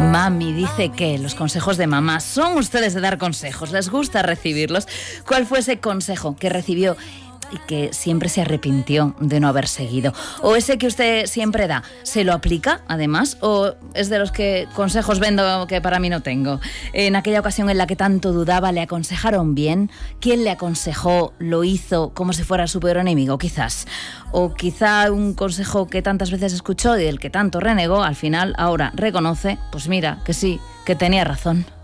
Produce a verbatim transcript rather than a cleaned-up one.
Mami dice que los consejos de mamá son ustedes de dar consejos, les gusta recibirlos. ¿Cuál fue ese consejo que recibió y que siempre se arrepintió de no haber seguido? ¿O ese que usted siempre da, se lo aplica además? ¿O es de los que consejos vendo que para mí no tengo? En aquella ocasión en la que tanto dudaba, ¿le aconsejaron bien? ¿Quién le aconsejó lo hizo como si fuera su peor enemigo, quizás? O quizá un consejo que tantas veces escuchó y del que tanto renegó, al final ahora reconoce, pues mira, que sí, que tenía razón.